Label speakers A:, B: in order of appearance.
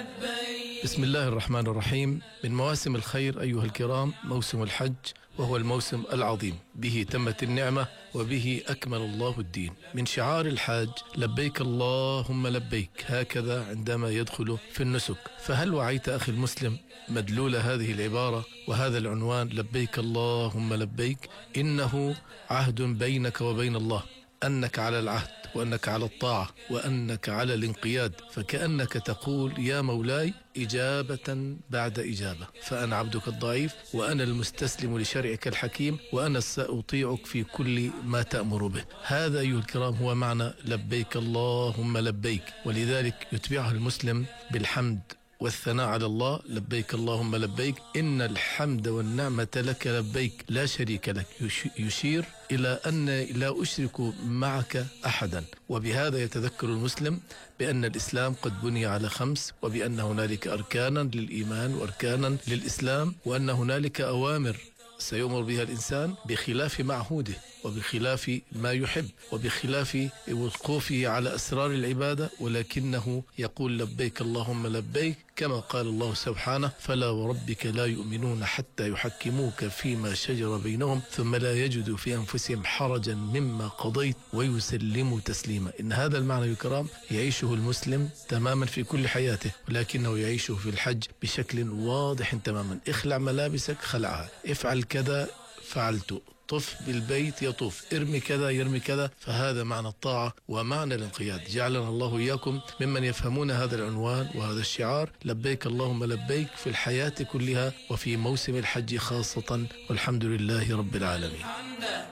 A: لبيك.
B: بسم الله الرحمن الرحيم. من مواسم الخير أيها الكرام موسم الحج، وهو الموسم العظيم، به تمت النعمة وبه أكمل الله الدين. من شعار الحاج لبيك اللهم لبيك، هكذا عندما يدخل في النسك. فهل وعيت أخي المسلم مدلول هذه العبارة وهذا العنوان لبيك اللهم لبيك؟ إنه عهد بينك وبين الله، أنك على العهد وأنك على الطاعة وأنك على الانقياد، فكأنك تقول يا مولاي إجابة بعد إجابة، فأنا عبدك الضعيف وأنا المستسلم لشرعك الحكيم وأنا سأطيعك في كل ما تأمر به. هذا أيها الكرام هو معنى لبيك اللهم لبيك، ولذلك يتبعها المسلم بالحمد والثناء على الله. لبيك اللهم لبيك، إن الحمد والنعمة لك لبيك لا شريك لك، يشير إلى أن لا أشرك معك أحدا. وبهذا يتذكر المسلم بأن الإسلام قد بني على 5، وبأن هنالك أركانا للإيمان وأركانا للإسلام، وأن هنالك أوامر سيؤمر بها الإنسان بخلاف معهوده وبخلاف ما يحب وبخلاف وقوفه على أسرار العبادة، ولكنه يقول لبيك اللهم لبيك، كما قال الله سبحانه فلا وربك لا يؤمنون حتى يحكموك فيما شجر بينهم ثم لا يجدوا في أنفسهم حرجا مما قضيت ويسلموا تسليما. إن هذا المعنى الكرام يعيشه المسلم تماما في كل حياته، ولكنه يعيشه في الحج بشكل واضح تماما. اخلع ملابسك خلعها، افعل كذا فعلت، طف بالبيت يطوف، ارمي كذا يرمي كذا. فهذا معنى الطاعة ومعنى الانقياد. جعلنا الله إياكم ممن يفهمون هذا العنوان وهذا الشعار لبيك اللهم لبيك في الحياة كلها وفي موسم الحج خاصة، والحمد لله رب العالمين.